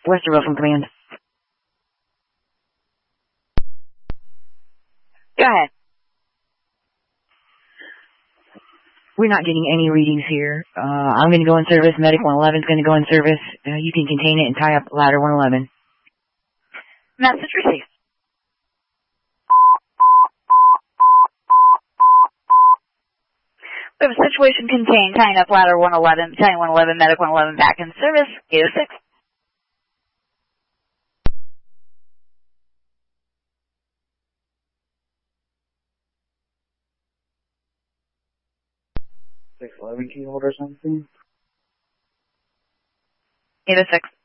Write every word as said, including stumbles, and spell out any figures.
Westerville from command. Go ahead. We're not getting any readings here. Uh, I'm going to go in service. Medic one eleven is going to go in service. Uh, you can contain it and tie up ladder one eleven. Message received. We have a situation contained, tying up ladder one eleven, battalion one eleven, medic one eleven back in service, eight oh six. six eleven key hold or something? eight oh six.